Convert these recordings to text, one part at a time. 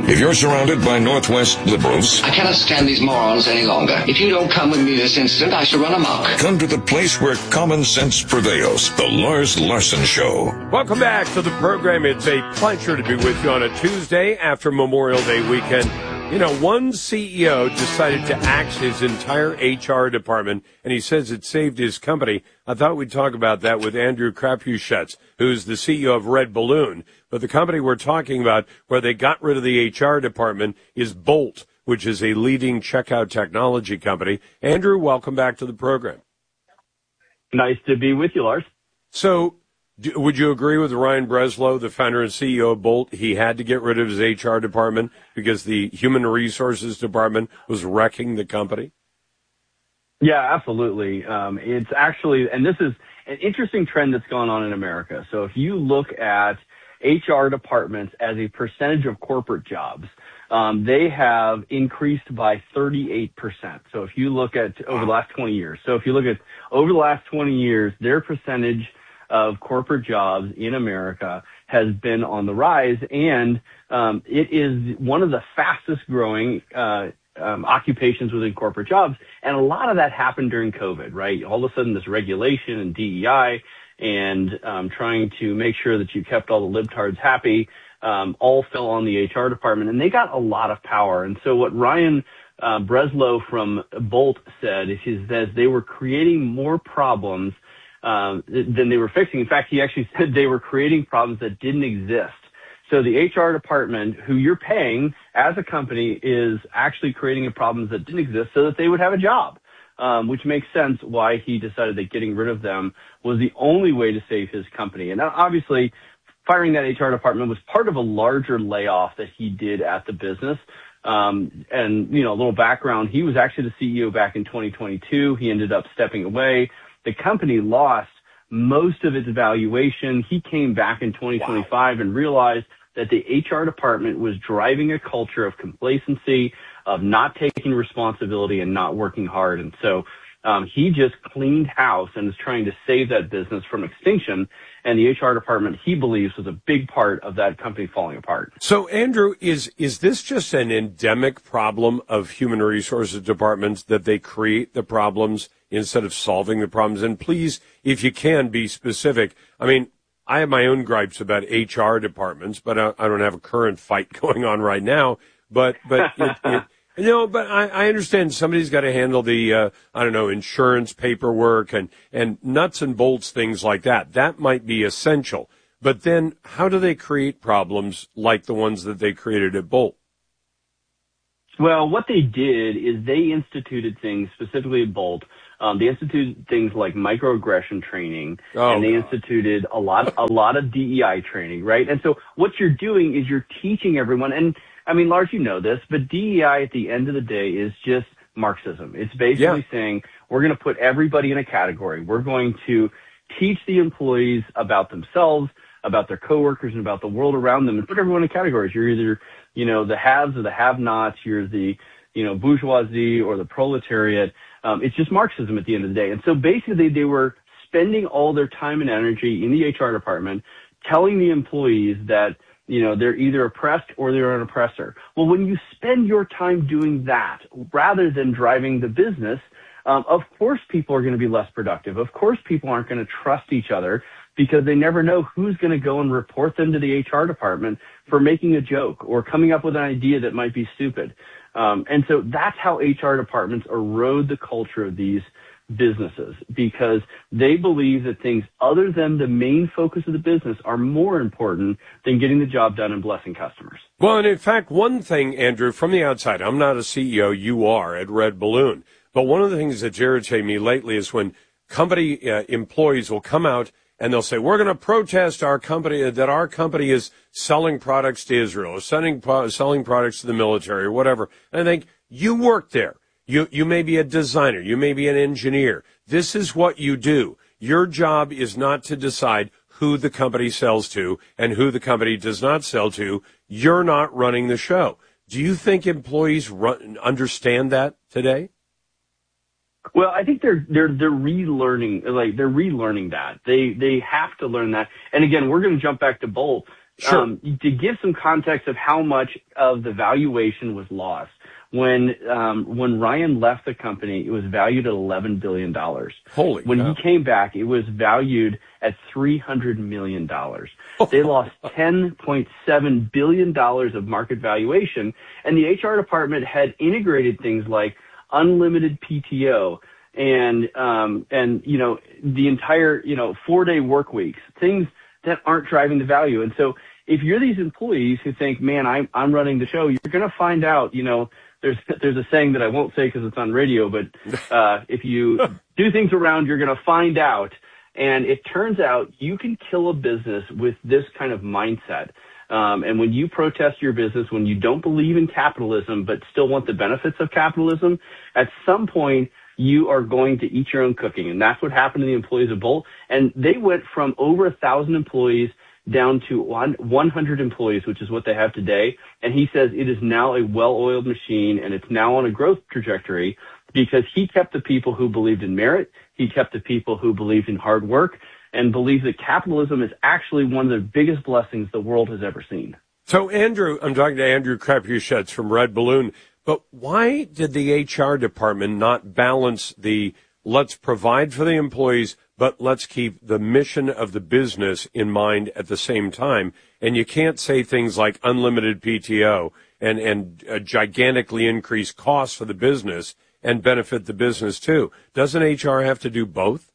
If you're surrounded by Northwest liberals, I cannot stand these morons any longer. If you don't come with me this instant, I shall run amok. Come to the place where common sense prevails. The Lars Larson Show. Welcome back to the program. It's a pleasure to be with you on a Tuesday after Memorial Day weekend. You know, one CEO decided to axe his entire HR department, and he says it saved his company. I thought we'd talk about that with Andrew Crapuchettes, who's the CEO of Red Balloon. But the company we're talking about where they got rid of the HR department is Bolt, which is a leading checkout technology company. Andrew, welcome back to the program. Nice to be with you, Lars. So, would you agree with Ryan Breslow, the founder and CEO of Bolt? He had to get rid of his HR department because the human resources department was wrecking the company? Yeah, absolutely. It's actually, and this is an interesting trend that's gone on in America. So if you look at HR departments as a percentage of corporate jobs, they have increased by 38%. So if you look at over the last 20 years, their percentage of corporate jobs in America has been on the rise, and it is one of the fastest growing occupations within corporate jobs. And a lot of that happened during COVID, right? All of a sudden this regulation and DEI and trying to make sure that you kept all the libtards happy all fell on the HR department, and they got a lot of power. And so what Ryan Breslow from Bolt said is that they were creating more problems than they were fixing. In fact, he actually said they were creating problems that didn't exist. So the HR department, who you're paying as a company, is actually creating problems that didn't exist so that they would have a job, which makes sense why he decided that getting rid of them was the only way to save his company. And obviously, firing that HR department was part of a larger layoff that he did at the business. And, you know, a little background, he was actually the CEO back in 2022. He ended up stepping away. The company lost most of its valuation. He came back in 2025 and realized that the HR department was driving a culture of complacency, of not taking responsibility and not working hard. And so he just cleaned house and is trying to save that business from extinction. And the HR department, he believes, was a big part of that company falling apart. So, Andrew, is this just an endemic problem of human resources departments that they create the problems instead of solving the problems? And please, if you can, be specific. I mean, I have my own gripes about HR departments, but I don't have a current fight going on right now. But I understand somebody's got to handle the, insurance paperwork and nuts and bolts, things like that. That might be essential. But then how do they create problems like the ones that they created at Bolt? Well, what they did is they instituted things, specifically at Bolt. They instituted things like microaggression training, and they instituted a lot of DEI training, right? And so what you're doing is you're teaching everyone, and I mean, Lars, you know this, but DEI at the end of the day is just Marxism. It's basically saying we're going to put everybody in a category. We're going to teach the employees about themselves, about their coworkers, and about the world around them, and put everyone in categories. You're either, the haves or the have-nots. You're the, bourgeoisie or the proletariat. It's just Marxism at the end of the day. And so basically they were spending all their time and energy in the HR department telling the employees that, they're either oppressed or they're an oppressor. Well, when you spend your time doing that rather than driving the business, of course people are going to be less productive. Of course people aren't going to trust each other because they never know who's going to go and report them to the HR department for making a joke or coming up with an idea that might be stupid. And so that's how HR departments erode the culture of these businesses, because they believe that things other than the main focus of the business are more important than getting the job done and blessing customers. Well, and in fact, one thing, Andrew, from the outside, I'm not a CEO, you are at Red Balloon, but one of the things that's irritated me lately is when company employees will come out and they'll say, we're going to protest our company is selling products to Israel or selling products to the military or whatever. And I think, you work there. You may be a designer. You may be an engineer. This is what you do. Your job is not to decide who the company sells to and who the company does not sell to. You're not running the show. Do you think employees understand that today? Well, I think they're relearning, they're relearning that. They have to learn that. And again, we're going to jump back to Bolt. Sure. To give some context of how much of the valuation was lost, when Ryan left the company, it was valued at $11 billion. Holy When cow. he came back, it was valued at $300 million. They lost $10.7 billion of market valuation, and the HR department had integrated things like unlimited PTO and the entire 4-day work weeks, things that aren't driving the value. And so if you're these employees who think, man, I'm running the show, you're going to find out, there's a saying that I won't say because it's on radio, but if you do things around, you're going to find out. And it turns out you can kill a business with this kind of mindset. And when you protest your business, when you don't believe in capitalism but still want the benefits of capitalism, at some point you are going to eat your own cooking. And that's what happened to the employees of Bolt. And they went from over 1,000 employees down to 100 employees, which is what they have today. And he says it is now a well-oiled machine, and it's now on a growth trajectory because he kept the people who believed in merit. He kept the people who believed in hard work and believed that capitalism is actually one of the biggest blessings the world has ever seen. So, Andrew, I'm talking to Andrew Krepuschetz from Red Balloon, but why did the HR department not balance the let's provide for the employees, but let's keep the mission of the business in mind at the same time? And you can't say things like unlimited PTO and gigantically increase costs for the business and benefit the business too. Doesn't HR have to do both?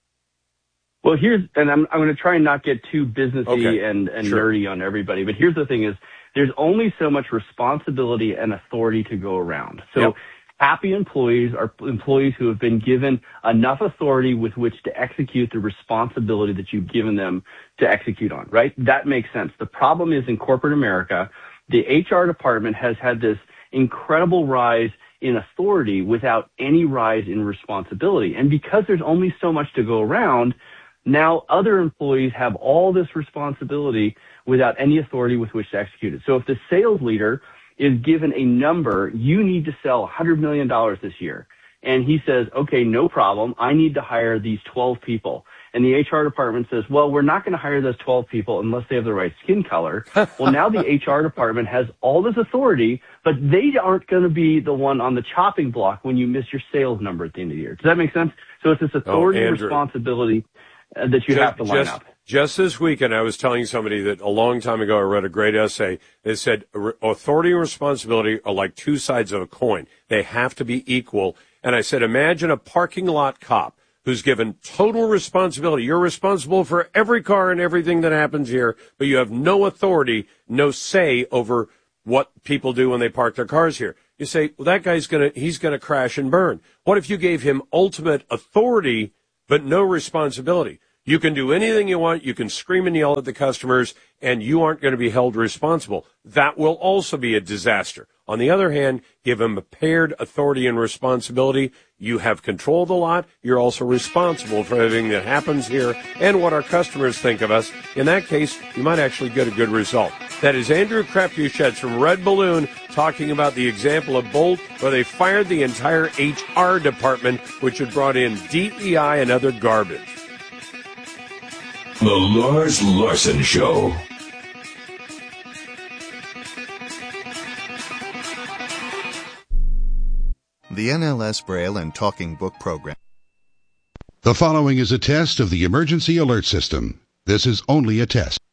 Well, I'm going to try and not get too businessy and Sure. nerdy on everybody, but here's the thing is there's only so much responsibility and authority to go around. So Yep. Happy employees are employees who have been given enough authority with which to execute the responsibility that you've given them to execute on, right? That makes sense. The problem is in corporate America, the HR department has had this incredible rise in authority without any rise in responsibility. And because there's only so much to go around, now other employees have all this responsibility without any authority with which to execute it. So if the sales leader is given a number, you need to sell $100 million this year. And he says, okay, no problem. I need to hire these 12 people. And the HR department says, well, we're not going to hire those 12 people unless they have the right skin color. Well, now the HR department has all this authority, but they aren't going to be the one on the chopping block when you miss your sales number at the end of the year. Does that make sense? So it's this authority and responsibility that you have to line up. Just this weekend, I was telling somebody that a long time ago I read a great essay that said authority and responsibility are like two sides of a coin. They have to be equal. And I said, imagine a parking lot cop who's given total responsibility. You're responsible for every car and everything that happens here, but you have no authority, no say over what people do when they park their cars here. You say, well, that guy's he's gonna crash and burn. What if you gave him ultimate authority, but no responsibility? You can do anything you want. You can scream and yell at the customers, and you aren't going to be held responsible. That will also be a disaster. On the other hand, give them a paired authority and responsibility. You have control of the lot. You're also responsible for everything that happens here and what our customers think of us. In that case, you might actually get a good result. That is Andrew Krepuschetz from Red Balloon talking about the example of Bolt, where they fired the entire HR department, which had brought in DEI and other garbage. The Lars Larson Show. The NLS Braille and Talking Book Program. The following is a test of the emergency alert system. This is only a test.